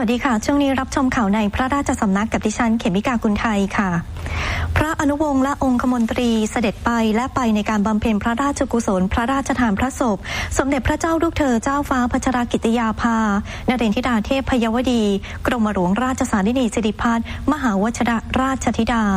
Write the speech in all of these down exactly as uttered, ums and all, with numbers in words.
วัสดีค่ะช่วงนี้รับชมข่าวในพระราชสำนักกับดิฉันเขมิกากุลไทยค่ะพระอนุวงศ์และองคมนตรีเสด็จไปและไปในการบำเพ็ญพระราชกุศลพระราชทานพระศพสมเด็จพระเจ้าลูกเธอเจ้าฟ้าพัชรกิติยาภานเรนทิดาเทพพยวดีกรมหลวงราชสารินีสิริพัฒน์มหาวชิรราชธิดา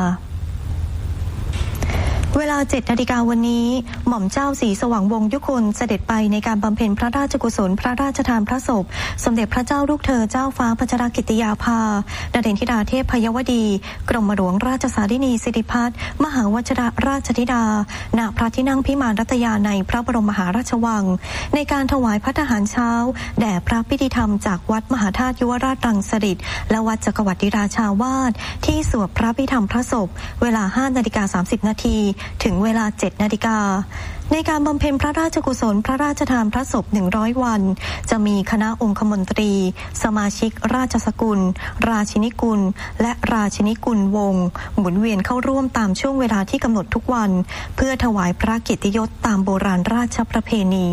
เวลาเจ็ดนาฬิกาวันนี้หม่อมเจ้าศรีสว่างวงศ์ยุคนเสด็จไปในการบำเพ็ญพระราชกุศลพระราชทานพระศพสมเด็จพระเจ้าลูกเธอเจ้าฟ้าพัชรกิติยาภานเรนทิดาเทพพยวดีกรมหลวงราชสารินีสิริพัฒน์มหาวชิรราชธิดาณพระที่นั่งพิมานรัตยาในพระบรมมหาราชวังในการถวายภัตตาหารเช้าแด่พระพิธีธรรมจากวัดมหาธาตุยุวราชรังสฤษฎ์และวัดจักรวรรดิราชาวาสที่สวดพระพิธีธรรมพระศพเวลา ห้านาฬิกาสามสิบนาทีถึงเวลาเจ็ดนาฬิกาในการบำเพ็ญพระราชกุศลพระราชทานพระศพหนึ่งร้อยวันจะมีคณะองคมนตรีสมาชิกราชสกุลราชินีกุลและราชินีกุลวงศ์หมุนเวียนเข้าร่วมตามช่วงเวลาที่กำหนดทุกวันเพื่อถวายพระเกียรติยศตามโบราณราชประเพณี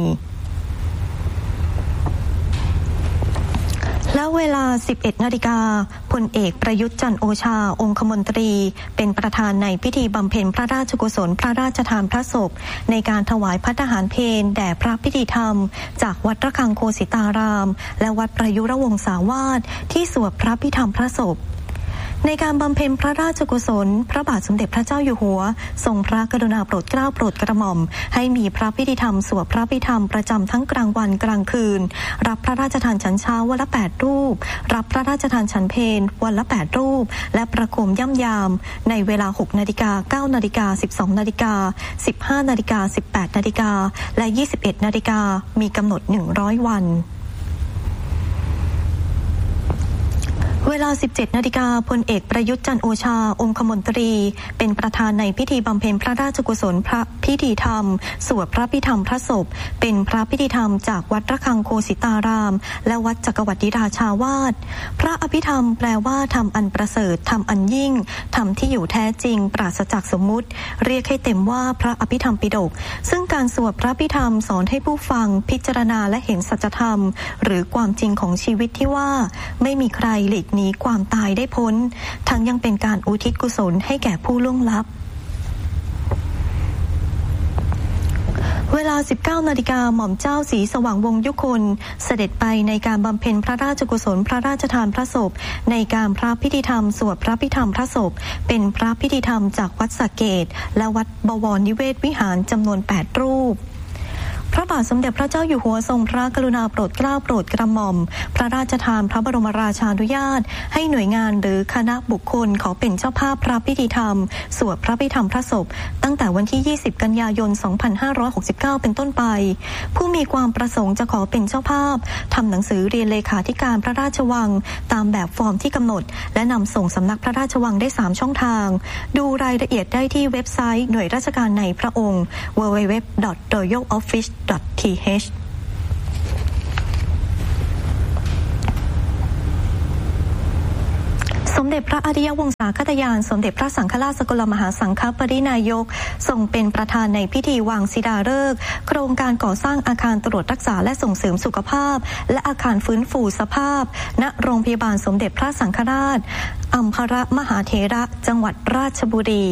และเวลา สิบเอ็ดนาฬิกาพลเอกประยุทธ์จันทร์โอชาองคมนตรีเป็นประธานในพิธีบำเพ็ญพระราชกุศลพระราชทานพระศพในการถวายภัตตาหารเพลแด่พระพิธีธรรมจากวัดระฆังโคสิตารามและวัดประยุรวงศาวาสที่สวดพระพิธรรมพระศพในการบำเพ็ญพระราชกุศลพระบาทสมเด็จพระเจ้าอยู่หัวทรงพระกรุณาโปรดเกล้าโปรดกระหม่อมให้มีพระพิธีธรรมสวดพระพิธรรมประจำทั้งกลางวันกลางคืนรับพระราชทานฉันเช้าวันละแปดรูปรับพระราชทานฉันเพลวันละแปดรูปและประโคมย่ำยามในเวลาหกนาฬิกาเก้านาฬิกาสิบสองนาฬิกาสิบห้านาฬิกาสิบแปดนาฬิกาและยี่สิบเอ็ดนาฬิกามีกำหนดหนึ่งร้อยวันเวลา สิบเจ็ดนาฬิกาพลเอกประยุทธ์จันทร์โอชาองคมนตรีเป็นประธานในพิธีบำเพ็ญพระราชกุศลพระพิธีธรรมสวดพระพิธรรมพระศพเป็นพระพิธีธรรมจากวัดระฆังโคสิตารามและวัดจักรวรรดิราชาวาสพระอภิธรรมแปลว่าธรรมอันประเสริฐธรรมอันยิ่งธรรมที่อยู่แท้จริงปราศจากสมมุติเรียกให้เต็มว่าพระอภิธรรมปิฎกซึ่งการสวดพระพิธรรมสอนให้ผู้ฟังพิจารณาและเห็นสัจธรรมหรือความจริงของชีวิตที่ว่าไม่มีใครหลีกหนีความตายได้พ้นทั้งยังเป็นการอุทิศกุศลให้แก่ผู้ล่วงลับเวลา สิบเก้านาฬิกาหม่อมเจ้าศรีสว่างวงศ์ยุคนเสด็จไปในการบำเพ็ญพระราชกุศลพระราชทานพระศพในการพระพิธีธรรมสวดพระพิธรรมพระศพเป็นพระพิธีธรรมจากวัดสระเกษและวัดบวรนิเวศวิหารจำนวนแปดรูปพระบาทสมเด็จพระเจ้าอยู่หัวทรงพระกรุณาโปรดเกล้าโปรดกระหม่อมพระราชทานพระบรมราชานุญาตให้หน่วยงานหรือคณะบุคคลขอเป็นเจ้าภาพพระพิธีธรรมสวดพระพิธรรมพระศพตั้งแต่วันที่ยี่สิบกันยายนสองพันห้าร้อยหกสิบเก้าเป็นต้นไปผู้มีความประสงค์จะขอเป็นเจ้าภาพทำหนังสือเรียนเลขาธิการพระราชวังตามแบบฟอร์มที่กำหนดและนำส่งสำนักพระราชวังได้สามช่องทางดูรายละเอียดได้ที่เว็บไซต์หน่วยราชการในพระองค์ ดับเบิลยู ดับเบิลยู ดับเบิลยู ดอท รอยัล ออฟฟิศ ดอท ที เอชสมเด็จพระอริยวงศาคตยานสมเด็จพระสังฆราชสกลมหาสังฆปรินายกทรงเป็นประธานในพิธีวางศิลาฤกษ์โครงการก่อสร้างอาคารตรวจรักษาและส่งเสริมสุขภาพและอาคารฟื้นฟูสภาพณโรงพยาบาลสมเด็จพระสังฆราชอัมพรมหาเถระจังหวัดราชบุรี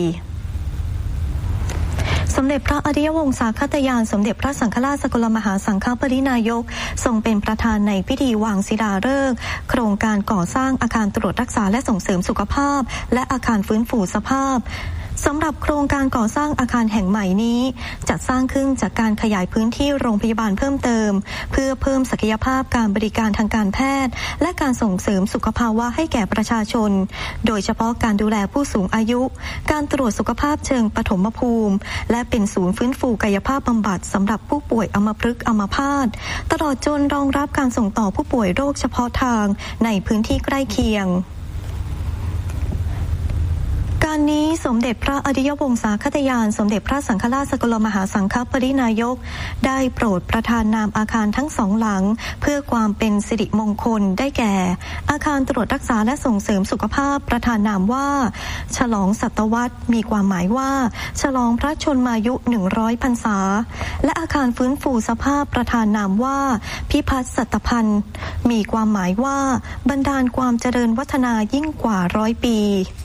สมเด็จพระอริยวงศาคตยานสมเด็จพระสังฆราชสกลมหาสังฆปรินายกทรงเป็นประธานในพิธีวางศิลาฤกษ์โครงการก่อสร้างอาคารตรวจรักษาและส่งเสริมสุขภาพและอาคารฟื้นฟูสภาพสำหรับโครงการก่อสร้างอาคารแห่งใหม่นี้จัดสร้างขึ้นจากการขยายพื้นที่โรงพยาบาลเพิ่มเติมเพื่อเพิ่มศักยภาพการบริการทางการแพทย์และการส่งเสริมสุขภาวะให้แก่ประชาชนโดยเฉพาะการดูแลผู้สูงอายุการตรวจสุขภาพเชิงปฐมภูมิและเป็นศูนย์ฟื้นฟูกายภาพบำบัดสำหรับผู้ป่วยอัมพฤกษ์อัมพาตตลอดจนรองรับการส่งต่อผู้ป่วยโรคเฉพาะทางในพื้นที่ใกล้เคียงกการนี้สมเด็จพระอริยวงศาคตยานสมเด็จพระสังฆราชสกลมหาสังฆปรินายกได้โปรดประทานนามอาคารทั้งสองหลังเพื่อความเป็นสิริมงคลได้แก่อาคารตรวจรักษาและส่งเสริมสุขภาพประทานนามว่าฉลองศตวรรษมีความหมายว่าฉลองพระชนมายุหนึ่งร้อยพรรษาและอาคารฟื้นฟูสภาพประทานนามว่าพิพัฒน์สัตพันธ์มีความหมายว่าบรรดาลความเจริญวัฒนายิ่งกว่าร้อยปี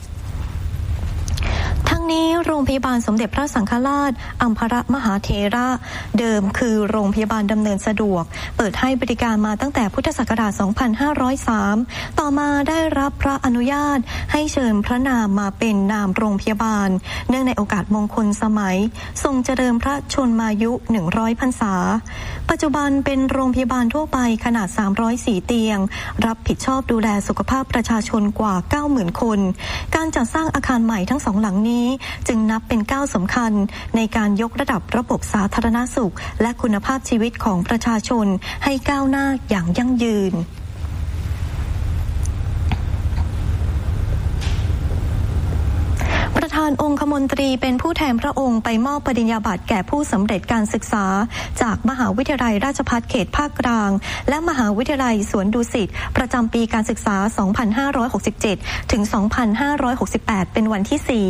ทั้งนี้โรงพยาบาลสมเด็จพระสังฆราชอัมพรมหาเถระเดิมคือโรงพยาบาลดำเนินสะดวกเปิดให้บริการมาตั้งแต่พุทธศักราช สองพันห้าร้อยสาม ต่อมาได้รับพระอนุญาตให้เชิญพระนามมาเป็นนามโรงพยาบาลเนื่องในโอกาสมงคลสมัยทรงเจริญพระชนมายุหนึ่งร้อยพรรษาปัจจุบันเป็นโรงพยาบาลทั่วไปขนาดสามร้อยสี่เตียงรับผิดชอบดูแลสุขภาพประชาชนกว่า เก้าหมื่น คนการจัดสร้างอาคารใหม่ทั้งสองหลังนี้จึงนับเป็นก้าวสำคัญในการยกระดับระบบสาธารณสุขและคุณภาพชีวิตของประชาชนให้ก้าวหน้าอย่างยั่งยืนประธานองคมนตรีเป็นผู้แทนพระองค์ไปมอบปริญญาบัตรแก่ผู้สำเร็จการศึกษาจากมหาวิทยาลัยราชภัฏเขตภาคกลางและมหาวิทยาลัยสวนดุสิตประจำปีการศึกษา สองพันห้าร้อยหกสิบเจ็ด ถึง สองพันห้าร้อยหกสิบแปด เป็นวันที่ สี่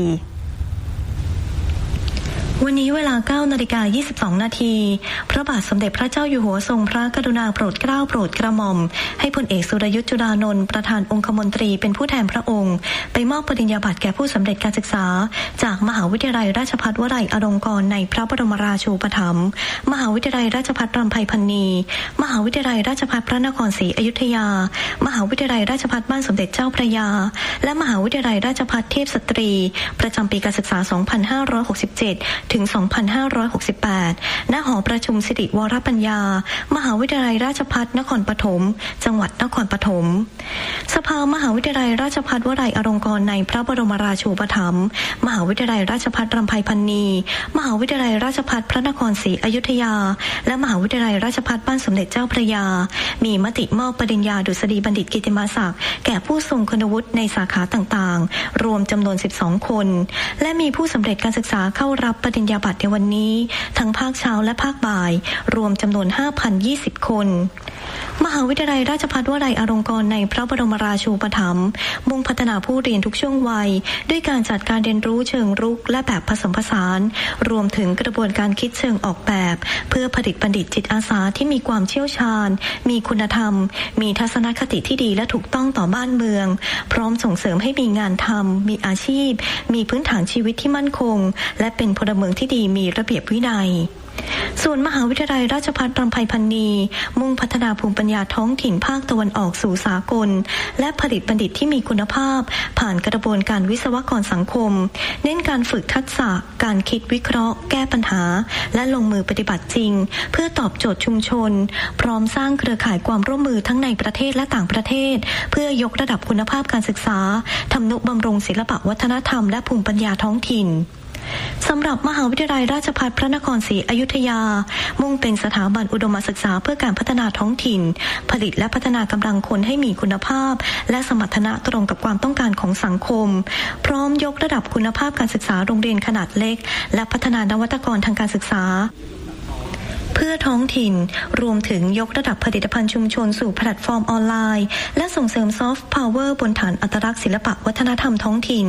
วันนี้เวลา เก้านาฬิกายี่สิบสองนาทีพระบาทสมเด็จพระเจ้าอยู่หัวทรงพระกรุณาโปรดเกล้าโปรดกระหม่อมให้พลเอกสุรยุทธจุลานนท์ประธานองคมนตรีเป็นผู้แทนพระองค์ไปมอบปริญญาบัตรแก่ผู้สำเร็จการศึกษาจากมหาวิทยาลัยราชภัฏวลัยอลงกรณ์ในพระบรมราชูปถัมภ์มหาวิทยาลัยราชภัฏรำไพพรรณีมหาวิทยาลัยราชภัฏพระนครศรีอยุธยามหาวิทยาลัยราชภัฏบ้านสมเด็จเจ้าพระยาและมหาวิทยาลัยราชภัฏเทพสตรีประจำปีการศึกษา สองพันห้าร้อยหกสิบเจ็ด ถึง สองพันห้าร้อยหกสิบแปด ณ หอประชุมสิริวรปัญญามหาวิทยาลัยราชภัฏนครปฐมจังหวัดนครปฐมสภามหาวิทยาลัยราชภัฏวลัยอลงกรณ์ในพระบรมราชูปถัมภ์มหาวิทยาลัยราชภัฏรำไพพรรณีมหาวิทยาลัยราชภัฏพระนครศรีอยุธยาและมหาวิทยาลัยราชภัฏบ้านสมเด็จเจ้าพระยามีมติมอบปริญญาดุษฎีบัณฑิตกิตติมศักดิ์แก่ผู้ทรงคุณวุฒิในสาขาต่างๆรวมจำนวนสิบสองคนและมีผู้สำเร็จการศึกษาเข้ารับปริญญาบัตรในวันนี้ทั้งภาคเช้าและภาคบ่ายรวมจำนวน ห้าพันยี่สิบ คนมหาวิทยาลัยราชภัฏวลัยอลงกรณ์ในพระบรมราชูปถัมภ์มุ่งพัฒนาผู้เรียนทุกช่วงวัยด้วยการจัดการเรียนรู้เชิงรุกและแบบผสมผสานรวมถึงกระบวนการคิดเชิงออกแบบเพื่อผลิตบัณฑิตจิตอาสาที่มีความเชี่ยวชาญมีคุณธรรมมีทัศนคติที่ดีและถูกต้องต่อบ้านเมืองพร้อมส่งเสริมให้มีงานทำมีอาชีพมีพื้นฐานชีวิตที่มั่นคงและเป็นพลเมืองที่ดีมีระเบียบวินัยส่วนมหาวิทยาลัยราชภัฏรำไพพรรณีมุ่งพัฒนาภูมิปัญญาท้องถิ่นภาคตะวันออกสู่สากลและผลิตบัณฑิตที่มีคุณภาพผ่านกระบวนการวิศวกรสังคมเน้นการฝึกทักษะการคิดวิเคราะห์แก้ปัญหาและลงมือปฏิบัติจริงเพื่อตอบโจทย์ชุมชนพร้อมสร้างเครือข่ายความร่วมมือทั้งในประเทศและต่างประเทศเพื่อยกระดับคุณภาพการศึกษาทำนุบำรุงศิลปวัฒนธรรมและภูมิปัญญาท้องถิ่นสำหรับมหาวิทยาลัยราชภัฏพระนครศรีอยุธยามุ่งเป็นสถาบันอุดมศึกษาเพื่อการพัฒนาท้องถิ่นผลิตและพัฒนากำลังคนให้มีคุณภาพและสมรรถนะตรงกับความต้องการของสังคมพร้อมยกระดับคุณภาพการศึกษาโรงเรียนขนาดเล็กและพัฒนานวัตกรทางการศึกษาเพื่อท้องถิ่นรวมถึงยกระดับผลิตภัณฑ์ชุมชนสู่แพลตฟอร์มออนไลน์และส่งเสริมซอฟต์พาวเวอร์บนฐานอัตลักษณ์ศิลปะวัฒนธรรมท้องถิ่น